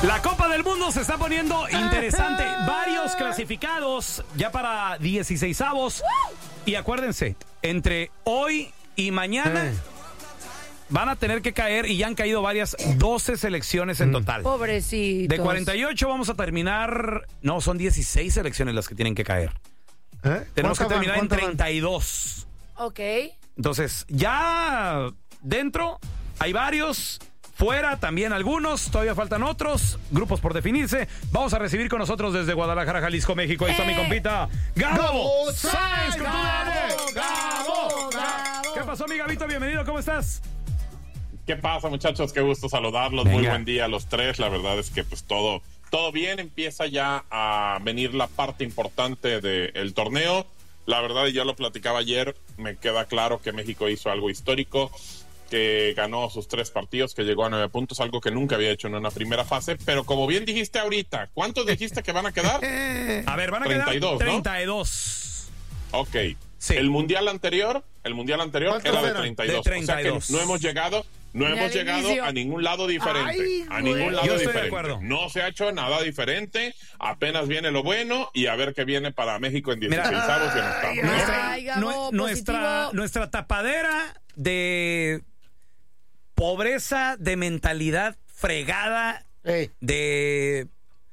La Copa del Mundo se está poniendo interesante. Varios clasificados ya para 16avos. Y acuérdense, entre hoy y mañana van a tener que caer, y ya han caído varias, 12 selecciones en total. Pobrecitos. De 48 vamos a terminar... No, son 16 selecciones las que tienen que caer. Tenemos que terminar en 32. Ok. Entonces, ya dentro hay varios... Fuera también algunos, todavía faltan otros grupos por definirse. Vamos a recibir con nosotros desde Guadalajara, Jalisco, México. Ahí está mi compita, Gabo Sáenz. ¡Gabo! ¿Qué pasó, mi Gabito? Bienvenido, ¿cómo estás? ¿Qué pasa, muchachos? Qué gusto saludarlos. Venga. Muy buen día a los tres. La verdad es que pues todo bien. Empieza ya a venir la parte importante del torneo. La verdad, y ya lo platicaba ayer, me queda claro que México hizo algo histórico, que ganó sus 3 partidos, que llegó a 9 puntos, algo que nunca había hecho en una primera fase. Pero como bien dijiste ahorita, ¿cuántos dijiste que van a quedar? A ver, van a 32, quedar ¿no? 32. Ok. Sí. El mundial anterior era de 32. De 32. O sea que no hemos llegado inicio. a ningún lado diferente. Ay, a ningún lado Yo estoy de diferente. acuerdo. No se ha hecho nada diferente. Apenas viene lo bueno y a ver qué viene para México en 16avos y en octavos, ¿no? Ay, Gabo, positivo. Nuestra tapadera de pobreza, de mentalidad fregada, de...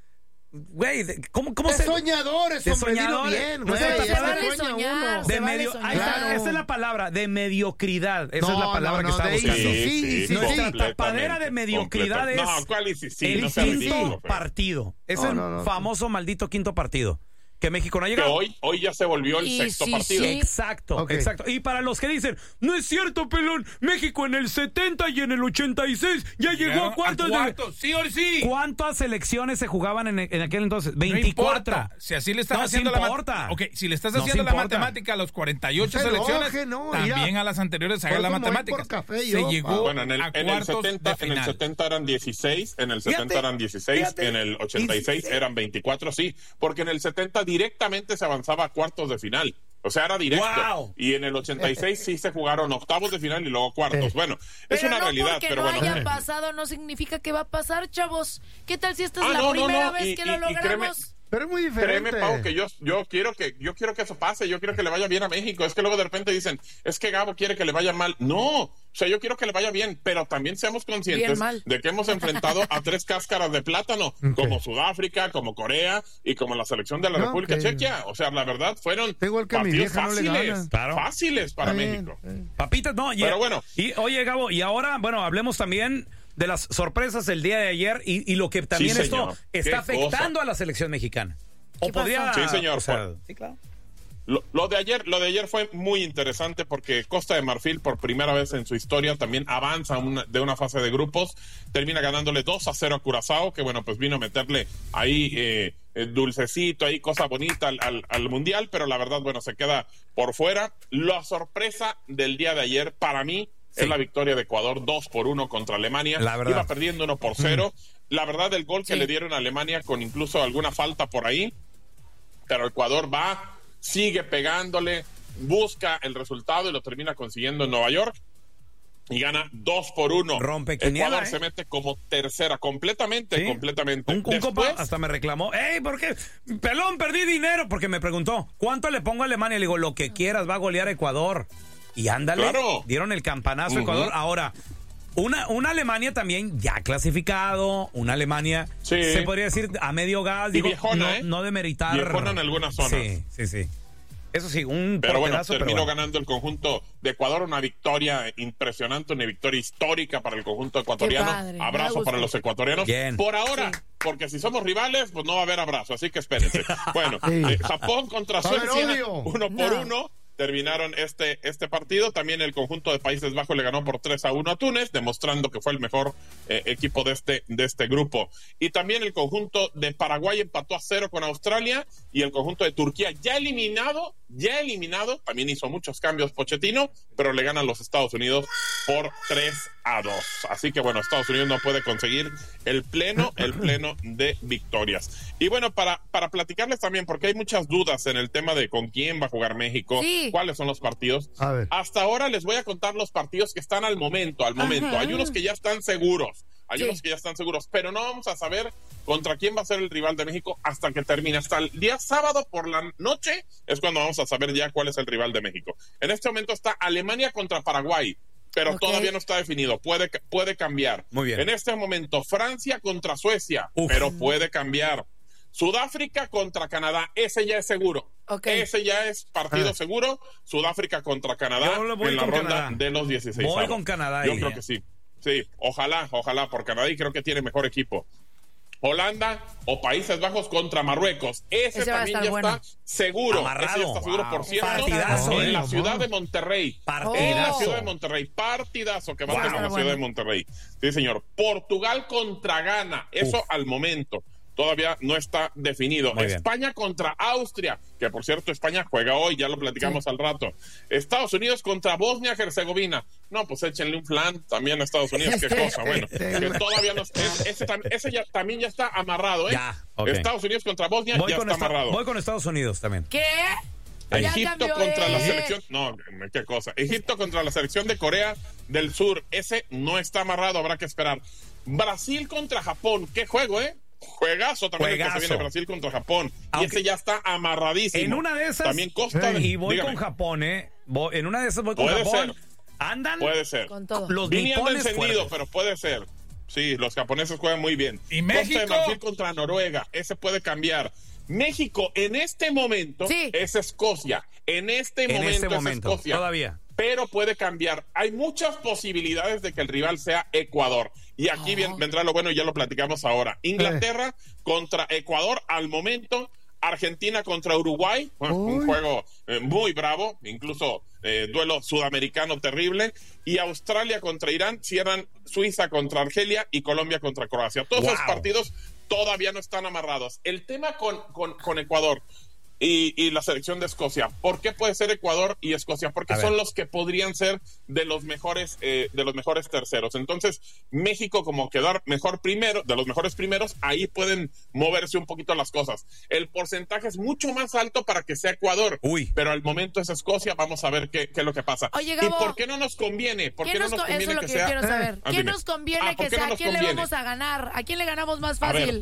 Güey, ¿cómo se...? Soñadores, De hombre, dilo soñadores. bien, No güey. se Ya vale se sueña soñar, uno. se De vale medio, soñar. ahí está, Claro. esa es la palabra, de mediocridad. Esa No, es la palabra no, que estaba de buscando. sí, Nuestra completamente, tapadera de mediocridad es No, ¿cuál es? Sí, el no sea ridículo, quinto pero- partido. Es No, el no, no. famoso maldito quinto partido. Que México no ha Que llegado. hoy ya se volvió el Y sexto sí, partido. sí. Exacto, Ok. exacto. Y para los que dicen, no es cierto, pelón, México en el 70 y en el 86 ya llegó a cuartos de... Sí o sí. ¿Cuántas selecciones se jugaban en aquel entonces? No 24. importa. Si así le estás No, haciendo sí importa. Ok, si le estás No, haciendo sí la importa. matemática a los 48 No se selecciones, enoje, no, también mira. a las anteriores haga Por la eso me voy matemática. por café Se yo. llegó Bueno, en a el cuartos 70, de en el final. 70 eran 16, en el 70 Fíjate, eran 16, fíjate. en el 86 eran 24, sí, porque en el 70 directamente se avanzaba a cuartos de final. O sea, era directo. ¡Wow! Y en el 86 sí se jugaron octavos de final y luego cuartos. Bueno, es Pero una no realidad, porque pero no bueno. haya pasado no significa que va a pasar, chavos. ¿Qué tal si esta es Ah, la no, primera vez que lo y créeme, logramos? Pero es muy diferente. Créeme, Pau, que yo quiero que eso pase, yo quiero que le vaya bien a México. Es que luego de repente dicen, es que Gabo quiere que le vaya mal. No, o sea, yo quiero que le vaya bien, pero también seamos Bien conscientes mal. de que hemos enfrentado a 3 cáscaras de plátano, como Sudáfrica, como Corea y como la selección de la No, República que- Checa. O sea, la verdad, fueron Da igual que a mi partidos vieja no le fáciles, ganan. Claro. fáciles para Está bien, México. Papitas, no. Pero bueno. Y, oye, Gabo, y ahora, bueno, hablemos también de las sorpresas del día de ayer y lo que también Sí, esto señor. está Qué afectando a la selección mexicana. O ¿Qué pasó? podría... Sí, señor, o sea, fue. sí, claro. Lo de ayer fue muy interesante porque Costa de Marfil por primera vez en su historia también avanza de una fase de grupos, termina ganándole 2-0 a Curazao, que bueno, pues vino a meterle ahí dulcecito, ahí cosa bonita al Mundial, pero la verdad, bueno, se queda por fuera. La sorpresa del día de ayer para mí es la victoria de Ecuador 2-1 contra Alemania. La verdad. Iba perdiendo 1-0. La verdad, el gol que Sí. le dieron a Alemania con incluso alguna falta por ahí, pero Ecuador va, sigue pegándole, busca el resultado y lo termina consiguiendo en Nueva York y gana 2-1. Rompe quiniela, Ecuador se mete como tercera, completamente. Sí. Un Después, compa hasta me reclamó, ¡ey, por qué? Pelón, perdí dinero, porque me preguntó, ¿cuánto le pongo a Alemania? Le digo, lo que quieras, va a golear a Ecuador. Y ándale, Claro. dieron el campanazo a Ujú. Ecuador. Ahora, una Alemania también ya clasificado, una Alemania, Sí. se podría decir, a medio gas, Y digo, viejona, no demeritar. viejona en algunas zonas. Sí. Eso sí, un Pero bueno, porterazo, terminó bueno. ganando el conjunto de Ecuador, una victoria impresionante, una victoria histórica para el conjunto ecuatoriano. Qué padre, me Abrazo gusta. para los ecuatorianos. Bien. Por ahora, Sí. porque si somos rivales, pues no va a haber abrazo, así que espérense. Bueno, Sí. Japón contra Va a haber Suecia, odio. 1-1. Terminaron este partido. También el conjunto de Países Bajos le ganó por 3-1 a Túnez, demostrando que fue el mejor equipo de este grupo. Y también el conjunto de Paraguay empató a 0 con Australia, y el conjunto de Turquía ya eliminado, también hizo muchos cambios Pochettino, pero le ganan los Estados Unidos por 3-2. Así que bueno, Estados Unidos no puede conseguir el pleno de victorias. Y bueno, para platicarles también, porque hay muchas dudas en el tema de con quién va a jugar México, Sí. cuáles son los partidos. A ver. Hasta ahora les voy a contar los partidos que están al momento. Ajá. Hay unos que ya están seguros, Hay Sí. unos que ya están seguros, pero no vamos a saber contra quién va a ser el rival de México hasta que termine. Hasta el día sábado por la noche es cuando vamos a saber ya cuál es el rival de México. En este momento está Alemania contra Paraguay, pero Ok. todavía no está definido, puede cambiar. Muy bien. En este momento Francia contra Suecia, Uf. pero puede cambiar. Sudáfrica contra Canadá, ese ya es seguro. Ok. Ese ya es partido seguro. Sudáfrica contra Canadá Yo lo voy en la con ronda Canadá. de los 16. Voy con Canadá Yo ahí. creo que sí. Sí, ojalá por Canadá, y creo que tiene mejor equipo. Holanda o Países Bajos contra Marruecos. Ese Ese va a también estar ya bueno. está seguro. Amarrado. Ese ya está seguro, Wow. por cierto. Partidazo, en la ¿eh? ciudad de Monterrey. Partidazo. En la ciudad de Monterrey. Partidazo que va a Wow. ser en la ciudad de Monterrey. Sí, señor. Portugal contra Ghana. Eso Uf. al momento todavía no está definido. Muy bien. España contra Austria, que por cierto España juega hoy, ya lo platicamos al rato. Estados Unidos contra Bosnia-Herzegovina. No, pues échenle un flan también a Estados Unidos, qué cosa, bueno. Que todavía no, ese ya, también ya está amarrado, ¿eh? Ya, ok. Estados Unidos contra Bosnia ya está amarrado. Voy con Estados Unidos también. ¿Qué? Ya Egipto cambió, contra la ¿eh? selección. No, qué cosa. Egipto contra la selección de Corea del Sur. Ese no está amarrado, habrá que esperar. Brasil contra Japón. Qué juego, ¿eh? Juegazo también el que se Juegazo. viene Brasil contra Japón. Aunque- y ese ya está amarradísimo. En una de esas. También Costa Y voy dígame. con Japón, ¿eh? En una de esas voy con Puede Japón. ser. Andan Puede ser. Con todo. los Vini anda nipones encendido, fuertes. pero puede ser. Sí, los japoneses juegan muy bien. ¿Y Costa de México? Marfil contra Noruega. Ese puede cambiar. México en este momento Sí. es Escocia. En este momento es Escocia. todavía. Pero puede cambiar. Hay muchas posibilidades de que el rival sea Ecuador. Y aquí vendrá lo bueno y ya lo platicamos ahora. Inglaterra contra Ecuador al momento. Argentina contra Uruguay. Bueno, un juego muy bravo. Incluso duelo sudamericano terrible. Y Australia contra Irán. Cierran Suiza contra Argelia y Colombia contra Croacia. Todos Wow. esos partidos todavía no están amarrados. El tema con Ecuador y la selección de Escocia. ¿Por qué puede ser Ecuador y Escocia? Porque A ver. son los que podrían ser de los mejores terceros. Entonces, México como quedar mejor primero, de los mejores primeros, ahí pueden moverse un poquito las cosas. El porcentaje es mucho más alto para que sea Ecuador. Uy. Pero al momento es Escocia, vamos a ver qué es lo que pasa. Oye, ¿Y Gabo, por qué no nos conviene? ¿Por qué no nos Eso conviene es lo que que sea? quiero saber. ¿Quién dime. nos conviene ¿por que qué no sea? ¿A nos quién le conviene? vamos a ganar? ¿A quién le ganamos más A ver, fácil?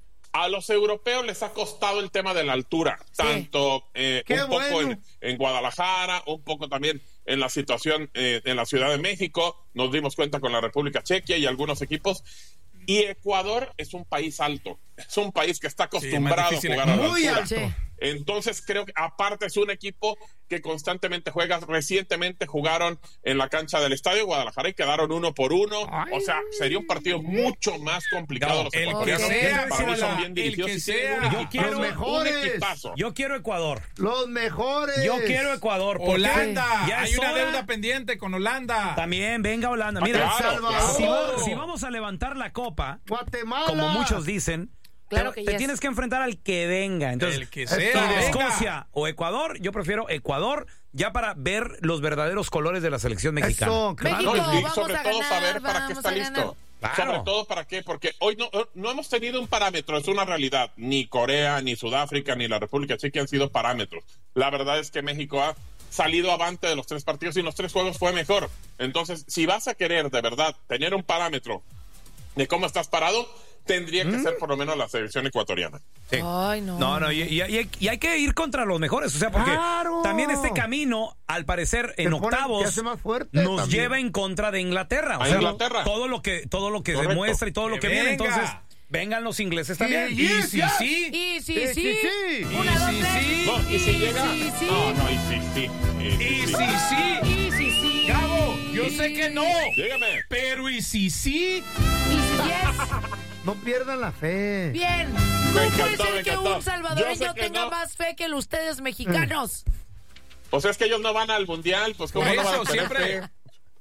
a los europeos les ha costado el tema de la altura, tanto un poco en Guadalajara, un poco también en la situación en la Ciudad de México, nos dimos cuenta con la República Checa y algunos equipos. Y Ecuador es un país alto, es un país que está acostumbrado a difícil, jugar a la muy altura. alto. Sí. Entonces creo que aparte es un equipo que constantemente juega. Recientemente jugaron en la cancha del Estadio de Guadalajara y quedaron 1-1. O sea, sería un partido mucho más complicado. No, los el que ecuatorianos sea, para mí son bien el dirigidos que y tienen sea. un Yo equipazo, quiero- Los mejores. un equipazo. Yo quiero Ecuador. Los mejores. Yo quiero Ecuador. ¿Por qué? Holanda. Ya Hay es una hora. deuda pendiente con Holanda. También, venga Holanda. Mira, Claro, Salvador. claro. si vamos a levantar la copa, Guatemala. como muchos dicen, Claro te que yes. tienes que enfrentar al que venga. Entonces, El que Esto- sea. y de venga. Escocia o Ecuador, yo prefiero Ecuador ya para ver los verdaderos colores de la selección mexicana. Eso, claro. México, No, y vamos sobre a todo ganar, saber para qué vamos está a listo. ganar. Claro. Sobre todo para qué, porque hoy no hemos tenido un parámetro, es una realidad. Ni Corea, ni Sudáfrica, ni la República Checa han sido parámetros. La verdad es que México ha salido avante de los 3 partidos y en los 3 juegos fue mejor. Entonces, si vas a querer de verdad tener un parámetro de cómo estás parado, tendría que ser por lo menos la selección ecuatoriana. Sí. Ay, no. No, y hay que ir contra los mejores, o sea, porque Claro. también este camino, al parecer, en Te pone- octavos, te hace más fuerte nos también. lleva en contra de Inglaterra. O A sea, Inglaterra. todo lo que Correcto. demuestra y todo lo que Que viene, venga. entonces, vengan los ingleses también. Sí, Y si ya. sí. Y sí, Sí, sí. sí, sí. Una, Y dos, sí, tres. sí. No, y si llega. Sí, sí. No, y sí, sí. Y si sí. Y sí, sí. Gabo, yo sé que no. Dígame. Pero y si sí. Y sí, yes. No pierdan la fe. Bien. Me No puede encantó, ser me que encantó. un salvadoreño Yo sé que tenga no. más fe que ustedes mexicanos. Pues es que ellos no van al mundial, pues cómo Por no van a eso, tener siempre. fe?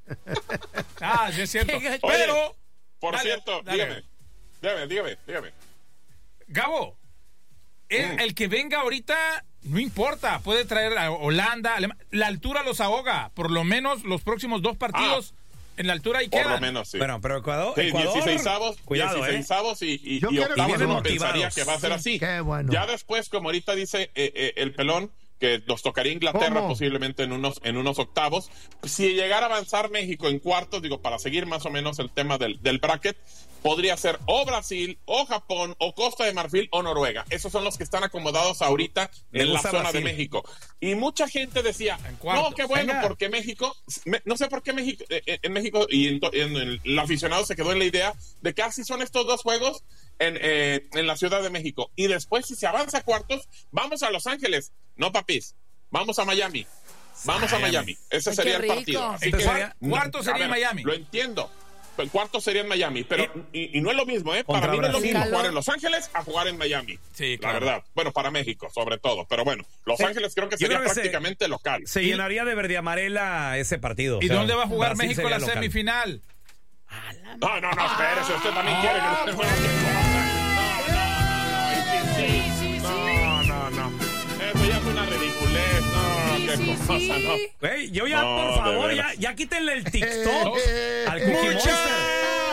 Ah, sí es cierto. Oye, Pero, Por Dale, cierto, dale. dígame. Gabo, el que venga ahorita, no importa. Puede traer a Holanda. La altura los ahoga. Por lo menos los próximos 2 partidos en la altura y Por quedan. lo menos, sí. Bueno, pero Ecuador, Sí, Ecuador 16avos, cuidado, 16avos y Yo quiero- octavos, vienen uno pensaría motivados. que va a ser Sí, así. qué bueno. Ya después, como ahorita dice el pelón, que nos tocaría Inglaterra ¿Cómo? posiblemente en unos octavos. Si llegara a avanzar México en cuartos, digo, para seguir más o menos el tema del bracket, podría ser o Brasil, o Japón, o Costa de Marfil, o Noruega. Esos son los que están acomodados ahorita en la zona de México. Y mucha gente decía, no, qué bueno, porque México, no sé por qué México, en México y en el aficionado se quedó en la idea de que así son estos dos juegos en la Ciudad de México. Y después, si se avanza a cuartos, vamos a Los Ángeles. No, papis, vamos a Miami. Vamos a Miami. Ese sería el partido. Así que, cuarto sería en Miami. Lo entiendo. El cuarto sería en Miami, pero y no es lo mismo, Para mí no es lo mismo jugar en Los Ángeles a jugar en Miami. Sí, La claro. verdad. Bueno, para México, sobre todo. Pero bueno, Los Ángeles creo que sería prácticamente local. Se llenaría de verde y amarela ese partido. ¿Y dónde va a jugar México la semifinal? No, espérese. Usted también quiere que usted juegue No. Eso ya es una ridiculez. Qué cosa, no. Yo ya, por favor, ya quítenle el TikTok al Cookie Monster.